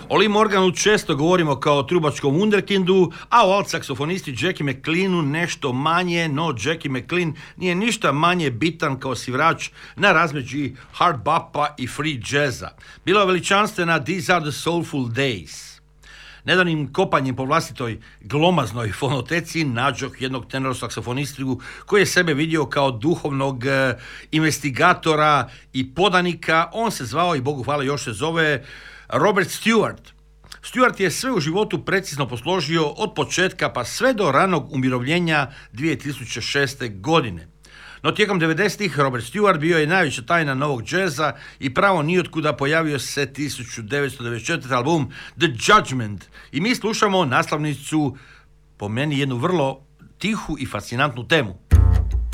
O Lee Morganu često govorimo kao trubačkom wunderkindu, a o alt-saksofonisti Jackie McLeanu nešto manje, no Jackie McLean nije ništa manje bitan kao svirač na razmeđi hard bopa i free jazza. Bila je veličanstvena These Are the Soulful Days. Nedavnim kopanjem po vlastitoj glomaznoj fonoteci nađoh jednog tenor-saksofonistu koji je sebe vidio kao duhovnog investigatora i podanika. On se zvao, i Bogu hvala još se zove, Robert Stewart. Stewart je sve u životu precizno posložio od početka pa sve do ranog umirovljenja 2006. godine. No tijekom 90-ih Robert Stewart bio je najveća tajna novog džeza i pravo nijotkuda pojavio se 1994. album The Judgment i mi slušamo naslovnicu, po meni jednu vrlo tihu i fascinantnu temu.